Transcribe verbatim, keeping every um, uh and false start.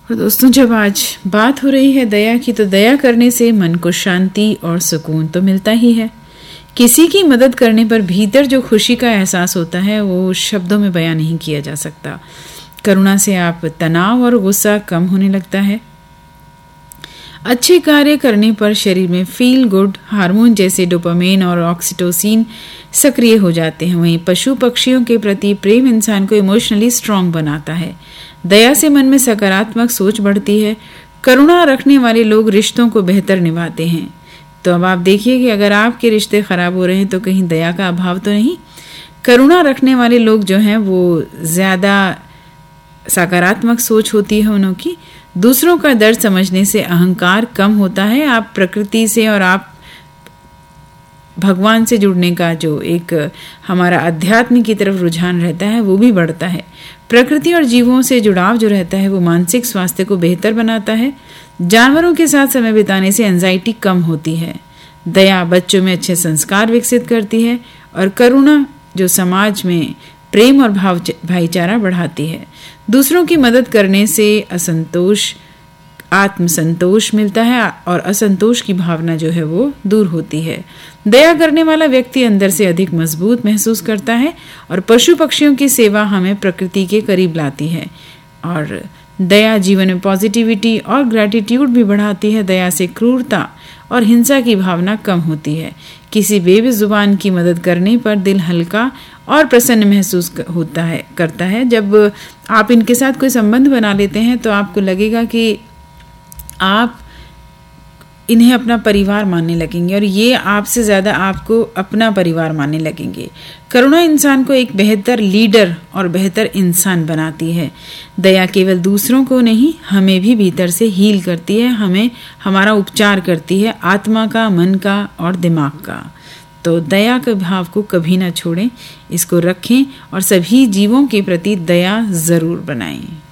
और दोस्तों, जब आज बात हो रही है दया की, तो दया करने से मन को शांति और सुकून तो मिलता ही है। किसी की मदद करने पर भीतर जो खुशी का एहसास होता है वो शब्दों में बयां नहीं किया जा सकता। करुणा से आप तनाव और गुस्सा कम होने लगता है। अच्छे कार्य करने पर शरीर में फील गुड हार्मोन जैसे डोपामाइन और ऑक्सीटोसिन सक्रिय हो जाते हैं। वहीं पशु पक्षियों के प्रति प्रेम इंसान को इमोशनली स्ट्रांग बनाता है। दया से मन में सकारात्मक सोच बढ़ती है। करुणा रखने वाले लोग रिश्तों को बेहतर निभाते हैं। तो अब आप देखिए कि अगर आपके रिश्ते खराब हो रहे हैं तो कहीं दया का अभाव तो नहीं। करुणा रखने वाले लोग जो हैं वो ज्यादा सकारात्मक सोच होती है उनकी। दूसरों का दर्द समझने से अहंकार कम होता है। आप प्रकृति से और आप भगवान से जुड़ने का जो एक हमारा अध्यात्म की तरफ रुझान रहता है वो भी बढ़ता है। प्रकृति और जीवों से जुड़ाव जो रहता है वो मानसिक स्वास्थ्य को बेहतर बनाता है। जानवरों के साथ समय बिताने से एंजाइटी कम होती है। दया बच्चों में अच्छे संस्कार विकसित करती है और करुणा जो समाज में प्रेम और भाव भाईचारा बढ़ाती है। दूसरों की मदद करने से असंतोष आत्मसंतोष मिलता है और असंतोष की भावना जो है वो दूर होती है। दया करने वाला व्यक्ति अंदर से अधिक मजबूत महसूस करता है और पशु पक्षियों की सेवा हमें प्रकृति के करीब लाती है। और दया जीवन में पॉजिटिविटी और ग्रैटिट्यूड भी बढ़ाती है। दया से क्रूरता और हिंसा की भावना कम होती है। किसी बेजुबान की मदद करने पर दिल हल्का और प्रसन्न महसूस होता है करता है। जब आप इनके साथ कोई संबंध बना लेते हैं तो आपको लगेगा कि आप इन्हें अपना परिवार मानने लगेंगे और ये आपसे ज़्यादा आपको अपना परिवार मानने लगेंगे। करुणा इंसान को एक बेहतर लीडर और बेहतर इंसान बनाती है। दया केवल दूसरों को नहीं, हमें भी भीतर से हील करती है। हमें हमारा उपचार करती है, आत्मा का, मन का और दिमाग का। तो दया के भाव को कभी ना छोड़ें, इसको रखें और सभी जीवों के प्रति दया ज़रूर बनाएं।